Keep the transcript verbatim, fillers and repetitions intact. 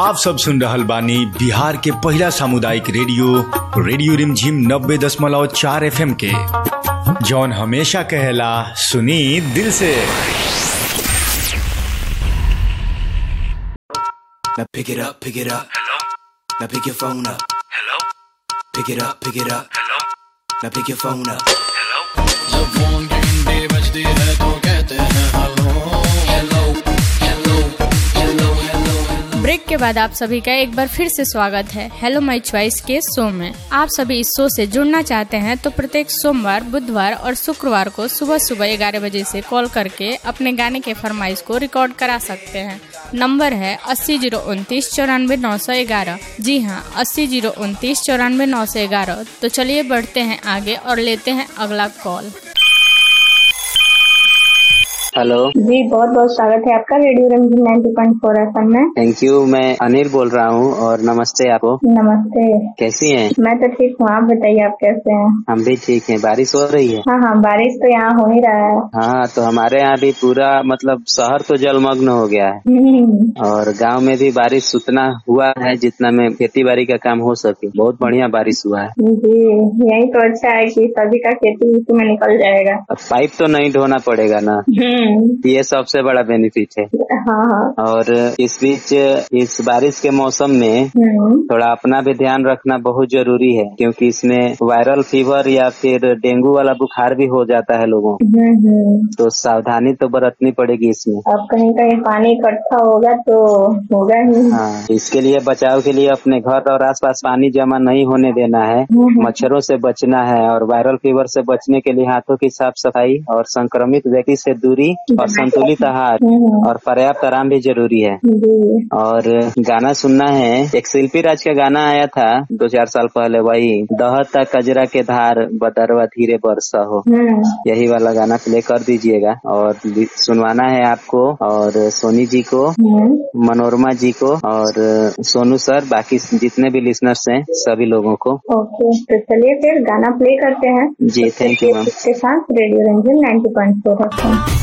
आप सब सुन रहल बानी बिहार के पहला सामुदायिक रेडियो रेडियो रिमझिम नब्बे दशमलव चार एफ एम के, जौन हमेशा कहेला सुनी दिल से। Now pick it up, pick it up. Hello. Now pick your phone up. Hello. Pick it up, pick it up. Hello. Now pick your phone up. Hello. जब फोन की घंटी बजती है तो कहते हैं hello hello hello hello hello. Break के बाद आप सभी का एक बार फिर से स्वागत है हेलो माय चॉइस के शो में। आप सभी इस शो से जुड़ना चाहते हैं तो प्रत्येक सोमवार, बुधवार और शुक्रवार को सुबह सुबह ग्यारह बजे से कॉल करके अपने गाने के फरमाइश को रिकॉर्ड करा सकते हैं। नंबर है अस्सी जीरो उनतीस चौरानवे नौ सौ ग्यारह। जी हाँ, अस्सी जीरो उनतीस चौरानवे नौ सौ ग्यारह। तो चलिए बढ़ते हैं आगे और लेते हैं अगला कॉल। हेलो जी, बहुत बहुत स्वागत है आपका रेडियो रिमझिम नाइंटी पॉइंट फोर एफएम में। Thank you. मैं अनिल बोल रहा हूँ और नमस्ते आपको। नमस्ते। कैसी हैं? मैं तो ठीक हूँ, आप बताइए आप कैसे हैं? हम भी ठीक हैं। बारिश हो रही है? हाँ हाँ, बारिश तो यहाँ हो ही रहा है। हाँ, तो हमारे यहाँ भी पूरा मतलब शहर तो जलमग्न हो गया है और गांव में भी बारिश उतना हुआ है जितना में खेती बाड़ी का काम हो सके। बहुत बढ़िया बारिश हुआ है जी। यही तो अच्छा है कि सभी का खेती इसी में निकल जाएगा। अब पाइप तो नहीं ढोना पड़ेगा ना, ये सबसे बड़ा बेनिफिट है। हाँ हाँ। और इस बीच इस बारिश के मौसम में थोड़ा अपना भी ध्यान रखना बहुत जरूरी है, क्योंकि इसमें वायरल फीवर या फिर डेंगू वाला बुखार भी हो जाता है लोगों को, तो सावधानी तो बरतनी पड़ेगी इसमें। अब कहीं कहीं पानी इकट्ठा होगा तो होगा ही। हाँ, इसके लिए बचाव के लिए अपने घर और आसपास पानी जमा नहीं होने देना है, मच्छरों से बचना है और वायरल फीवर से बचने के लिए हाथों की साफ सफाई और संक्रमित व्यक्ति से दूरी और संतुलित आहार और पर्याप्त आराम भी जरूरी है। और गाना सुनना है, एक शिल्पी राज का गाना आया था दो चार साल पहले, वही दहता कजरा के धार बदरवा धीरे बरसा हो, यही वाला गाना प्ले कर दीजिएगा और सुनवाना है आपको और सोनी जी को, मनोरमा जी को और सोनू सर, बाकी जितने भी लिसनर्स हैं सभी लोगों को। ओके, तो चलिए फिर गाना प्ले करते हैं। जी, थैंक यू मैम। इसके साथ रेडियो रिमझिम नाइंटी पॉइंट फोर।